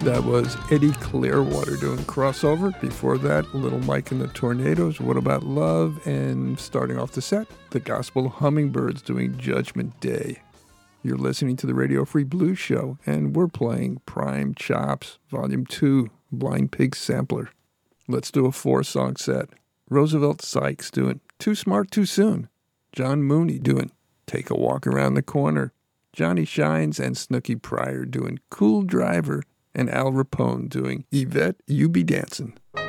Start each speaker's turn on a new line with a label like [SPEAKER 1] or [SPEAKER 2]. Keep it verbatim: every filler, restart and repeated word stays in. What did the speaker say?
[SPEAKER 1] That was Eddie Clearwater doing Crossover. Before that, Little Mike and the Tornadoes, What About Love? And starting off the set, the Gospel Hummingbirds doing Judgment Day. You're listening to the Radio Free Blues Show, and we're playing Prime Chops, Volume two, Blind Pig Sampler. Let's do a four-song set. Roosevelt Sykes doing Too Smart Too Soon. John Mooney doing Take a Walk Around the Corner. Johnny Shines and Snooky Pryor doing Cool Driver. And Al Rapone doing Yvette, You Be Dancin'.